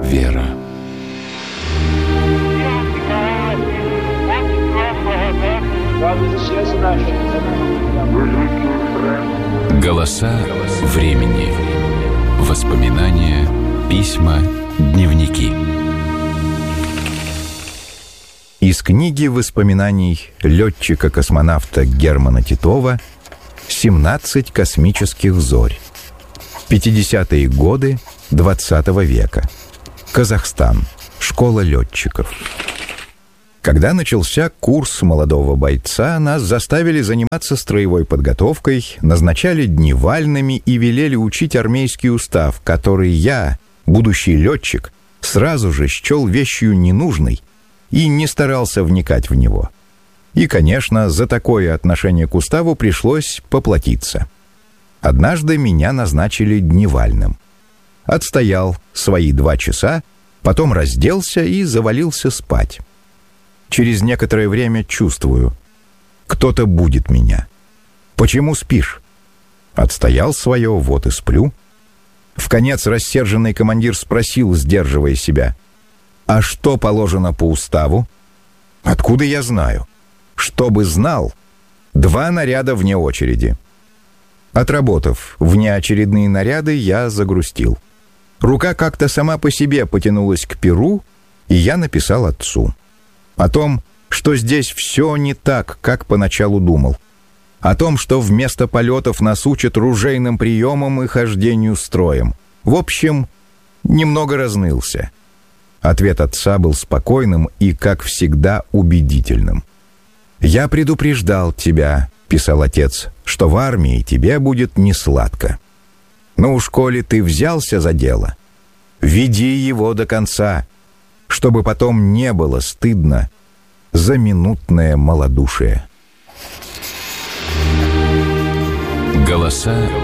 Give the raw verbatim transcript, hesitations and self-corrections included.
Вера. Голоса времени. Воспоминания, письма, дневники. Из книги воспоминаний летчика-космонавта Германа Титова «семнадцать космических зорь». пятидесятые годы двадцатого века. Казахстан. Школа летчиков. Когда начался курс молодого бойца, нас заставили заниматься строевой подготовкой, назначали дневальными и велели учить армейский устав, который я, будущий летчик, сразу же счел вещью ненужной и не старался вникать в него. И, конечно, за такое отношение к уставу пришлось поплатиться. Однажды меня назначили дневальным. Отстоял свои два часа, потом разделся и завалился спать. Через некоторое время чувствую, кто-то будет меня. Почему спишь? Отстоял свое, вот и сплю. Вконец рассерженный командир спросил, сдерживая себя: а что положено по уставу? Откуда я знаю? Чтобы знал, два наряда вне очереди. Отработав внеочередные наряды, я загрустил. Рука как-то сама по себе потянулась к перу, и я написал отцу о том, что здесь все не так, как поначалу думал. О том, что вместо полетов нас учат ружейным приемам и хождению строем. В общем, немного разнылся. Ответ отца был спокойным и, как всегда, убедительным. «Я предупреждал тебя», — писал отец, — «что в армии тебе будет несладко. Но уж коли ты взялся за дело, веди его до конца, чтобы потом не было стыдно за минутное малодушие». Голоса